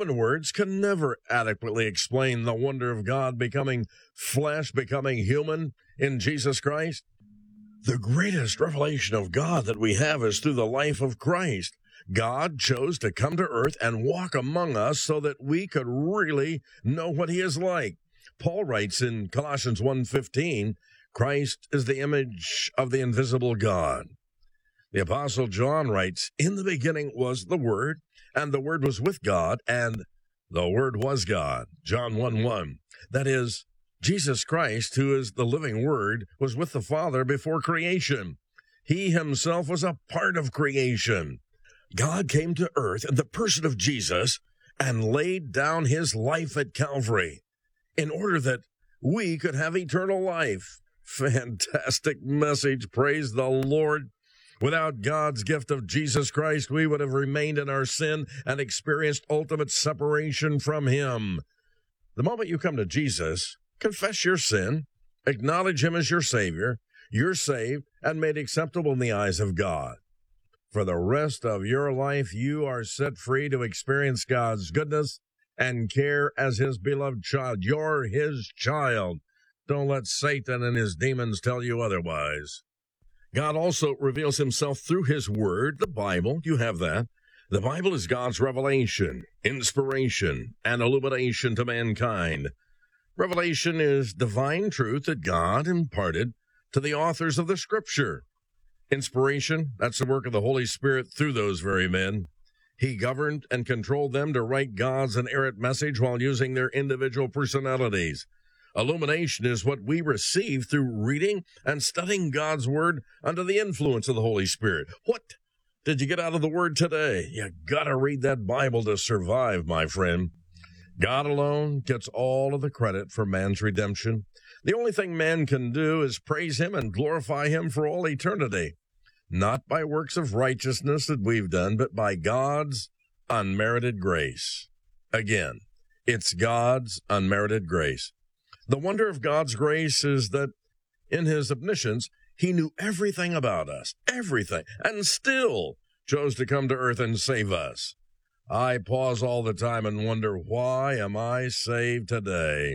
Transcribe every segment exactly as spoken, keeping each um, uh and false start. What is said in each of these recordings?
Human words can never adequately explain the wonder of God becoming flesh, becoming human in Jesus Christ. The greatest revelation of God that we have is through the life of Christ. God chose to come to earth and walk among us so that we could really know what he is like. Paul writes in Colossians one fifteen, Christ is the image of the invisible God. The Apostle John writes, in the beginning was the Word, and the Word was with God, and the Word was God. John one one. That is, Jesus Christ, who is the living Word, was with the Father before creation. He himself was a part of creation. God came to earth in the person of Jesus and laid down his life at Calvary in order that we could have eternal life. Fantastic message. Praise the Lord. Without God's gift of Jesus Christ, we would have remained in our sin and experienced ultimate separation from him. The moment you come to Jesus, confess your sin, acknowledge him as your Savior, you're saved and made acceptable in the eyes of God. For the rest of your life, you are set free to experience God's goodness and care as his beloved child. You're his child. Don't let Satan and his demons tell you otherwise. God also reveals himself through his word, the Bible. You have that. The Bible is God's revelation, inspiration, and illumination to mankind. Revelation is divine truth that God imparted to the authors of the Scripture. Inspiration, that's the work of the Holy Spirit through those very men. He governed and controlled them to write God's inerrant message while using their individual personalities. Illumination is what we receive through reading and studying God's Word under the influence of the Holy Spirit. What did you get out of the Word today? You gotta read that Bible to survive, my friend. God alone gets all of the credit for man's redemption. The only thing man can do is praise him and glorify him for all eternity. Not by works of righteousness that we've done, but by God's unmerited grace. Again, it's God's unmerited grace. The wonder of God's grace is that in his omniscience, he knew everything about us, everything, and still chose to come to earth and save us. I pause all the time and wonder, why am I saved today?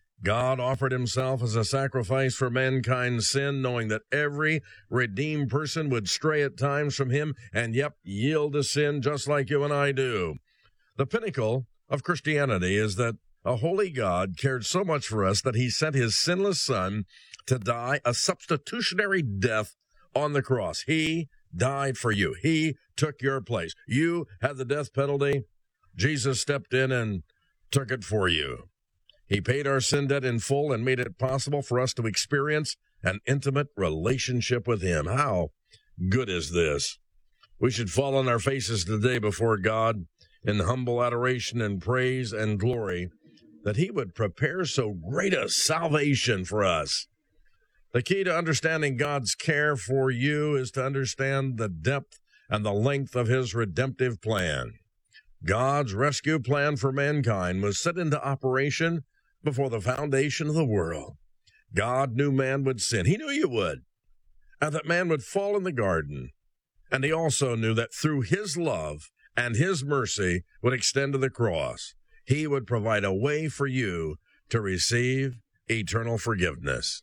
God offered himself as a sacrifice for mankind's sin, knowing that every redeemed person would stray at times from him and, yep, yield to sin just like you and I do. The pinnacle of Christianity is that a holy God cared so much for us that he sent his sinless Son to die a substitutionary death on the cross. He died for you. He took your place. You had the death penalty. Jesus stepped in and took it for you. He paid our sin debt in full and made it possible for us to experience an intimate relationship with him. How good is this? We should fall on our faces today before God in humble adoration and praise and glory that he would prepare so great a salvation for us. The key to understanding God's care for you is to understand the depth and the length of his redemptive plan. God's rescue plan for mankind was set into operation before the foundation of the world. God knew man would sin. He knew you would, and that man would fall in the garden. And he also knew that through his love and his mercy would extend to the cross, he would provide a way for you to receive eternal forgiveness.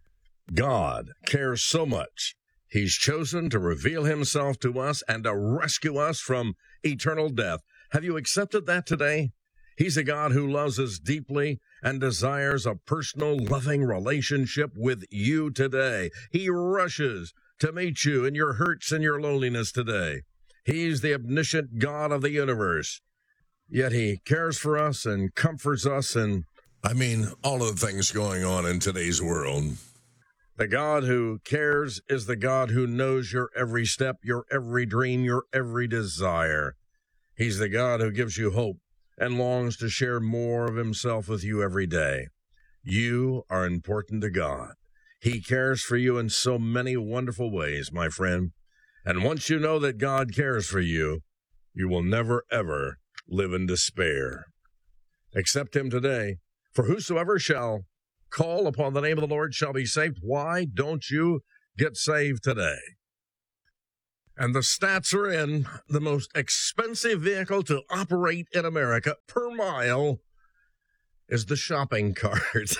God cares so much, he's chosen to reveal himself to us and to rescue us from eternal death. Have you accepted that today? He's a God who loves us deeply and desires a personal, loving relationship with you today. He rushes to meet you in your hurts and your loneliness today. He's the omniscient God of the universe. Yet he cares for us and comforts us and, I mean, all of the things going on in today's world. The God who cares is the God who knows your every step, your every dream, your every desire. He's the God who gives you hope and longs to share more of himself with you every day. You are important to God. He cares for you in so many wonderful ways, my friend. And once you know that God cares for you, you will never, ever live in despair. Accept him today, for whosoever shall call upon the name of the Lord shall be saved. Why don't you get saved today? And the stats are in. The most expensive vehicle to operate in America per mile is the shopping cart.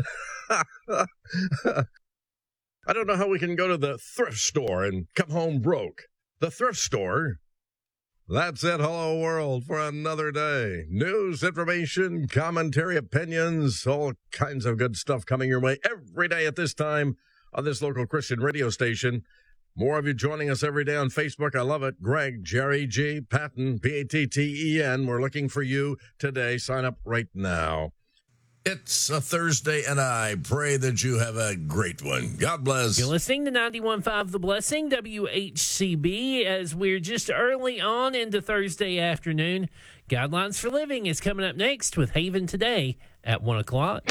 I don't know how we can go to the thrift store and come home broke. The thrift store. That's it, hello world, for another day. News, information, commentary, opinions, all kinds of good stuff coming your way every day at this time on this local Christian radio station. More of you joining us every day on Facebook. I love it. Greg, Jerry, G, Patton, P A T T E N. We're looking for you today. Sign up right now. It's a Thursday, and I pray that you have a great one. God bless. You're listening to ninety-one point five The Blessing, W H C B, as we're just early on into Thursday afternoon. Guidelines for Living is coming up next with Haven Today at one o'clock.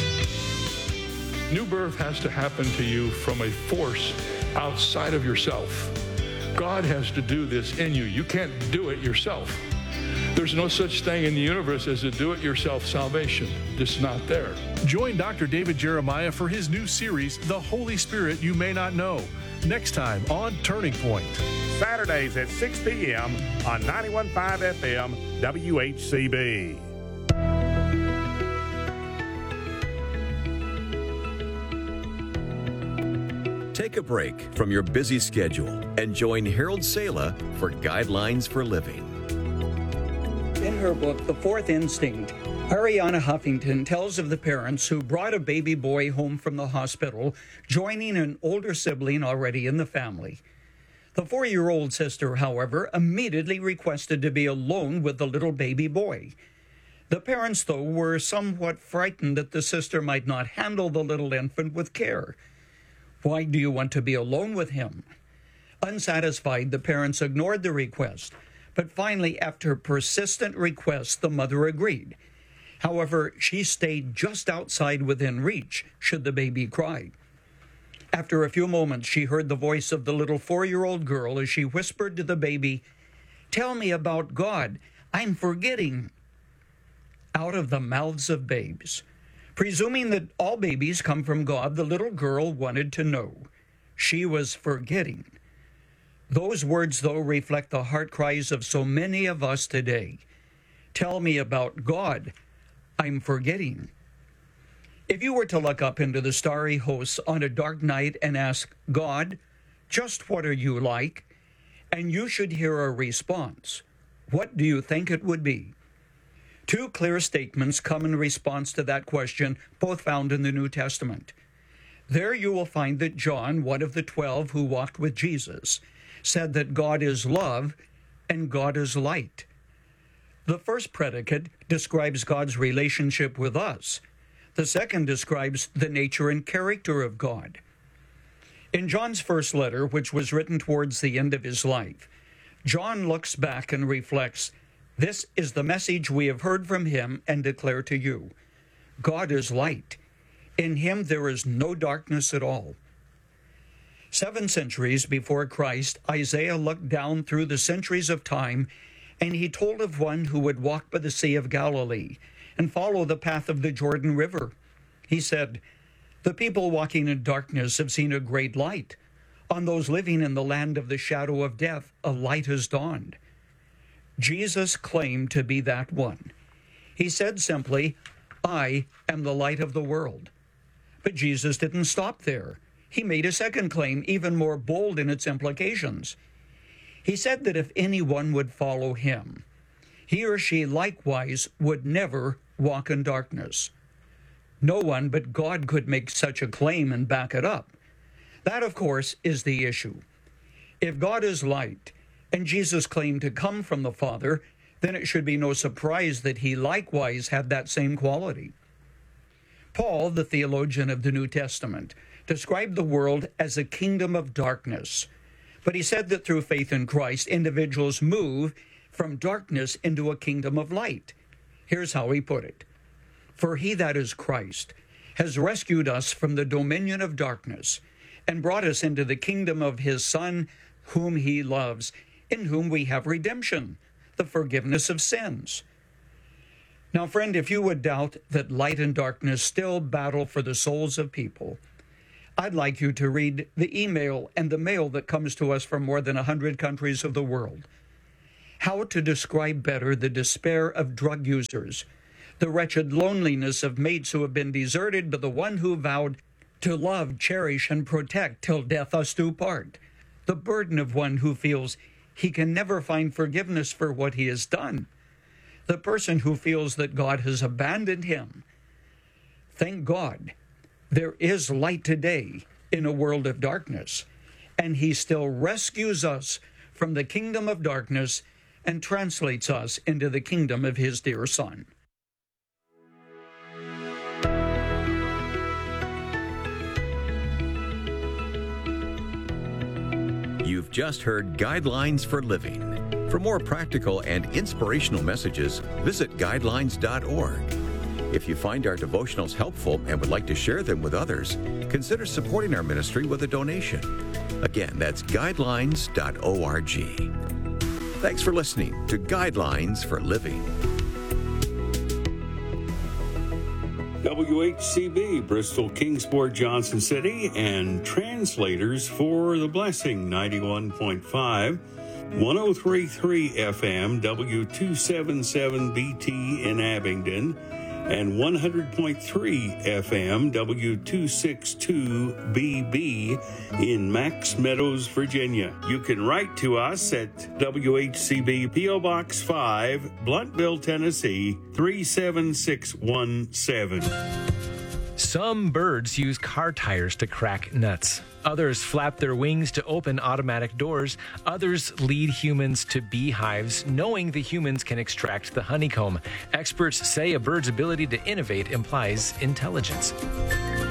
New birth has to happen to you from a force outside of yourself. God has to do this in you. You can't do it yourself. There's no such thing in the universe as a do-it-yourself salvation. It's not there. Join Doctor David Jeremiah for his new series, The Holy Spirit You May Not Know, next time on Turning Point. Saturdays at six p.m. on ninety-one point five F M W H C B. Take a break from your busy schedule and join Harold Sala for Guidelines for Living. In her book, The Fourth Instinct, Ariana Huffington tells of the parents who brought a baby boy home from the hospital, joining an older sibling already in the family. The four-year-old sister, however, immediately requested to be alone with the little baby boy. The parents, though, were somewhat frightened that the sister might not handle the little infant with care. Why do you want to be alone with him? Unsatisfied, the parents ignored the request. But finally, after persistent requests, the mother agreed. However, she stayed just outside within reach should the baby cry. After a few moments, she heard the voice of the little four-year-old girl as she whispered to the baby, "Tell me about God. I'm forgetting." Out of the mouths of babes. Presuming that all babies come from God, the little girl wanted to know. She was forgetting. Those words, though, reflect the heart cries of so many of us today. Tell me about God. I'm forgetting. If you were to look up into the starry hosts on a dark night and ask, God, just what are you like? And you should hear a response. What do you think it would be? Two clear statements come in response to that question, both found in the New Testament. There you will find that John, one of the twelve who walked with Jesus, said that God is love and God is light. The first predicate describes God's relationship with us. The second describes the nature and character of God. In John's first letter, which was written towards the end of his life, John looks back and reflects, "This is the message we have heard from him and declare to you. God is light. In him there is no darkness at all." Seven centuries before Christ, Isaiah looked down through the centuries of time, and he told of one who would walk by the Sea of Galilee and follow the path of the Jordan River. He said, "The people walking in darkness have seen a great light. On those living in the land of the shadow of death, a light has dawned." Jesus claimed to be that one. He said simply, "I am the light of the world." But Jesus didn't stop there. He made a second claim, even more bold in its implications. He said that if anyone would follow him, he or she likewise would never walk in darkness. No one but God could make such a claim and back it up. That, of course, is the issue. If God is light, and Jesus claimed to come from the Father, then it should be no surprise that he likewise had that same quality. Paul, the theologian of the New Testament, described the world as a kingdom of darkness. But he said that through faith in Christ, individuals move from darkness into a kingdom of light. Here's how he put it. "For he, that is Christ, has rescued us from the dominion of darkness and brought us into the kingdom of his Son, whom he loves, in whom we have redemption, the forgiveness of sins." Now, friend, if you would doubt that light and darkness still battle for the souls of people, I'd like you to read the email and the mail that comes to us from more than one hundred countries of the world. How to describe better the despair of drug users, the wretched loneliness of mates who have been deserted by the one who vowed to love, cherish, and protect till death us do part, the burden of one who feels he can never find forgiveness for what he has done, the person who feels that God has abandoned him. Thank God, there is light today in a world of darkness, and he still rescues us from the kingdom of darkness and translates us into the kingdom of his dear Son. You've just heard Guidelines for Living. For more practical and inspirational messages, visit guidelines dot org. If you find our devotionals helpful and would like to share them with others, consider supporting our ministry with a donation. Again, that's guidelines dot org. Thanks for listening to Guidelines for Living. W H C B, Bristol, Kingsport, Johnson City, and translators for The Blessing, ninety-one point five, one oh three point three F M, W two seventy-seven B T in Abingdon, and one hundred point three F M, W two sixty-two B B in Max Meadows, Virginia. You can write to us at W H C B, P O Box five, Bluntville, Tennessee, three seven six one seven. Some birds use car tires to crack nuts. Others flap their wings to open automatic doors. Others lead humans to beehives, knowing the humans can extract the honeycomb. Experts say a bird's ability to innovate implies intelligence.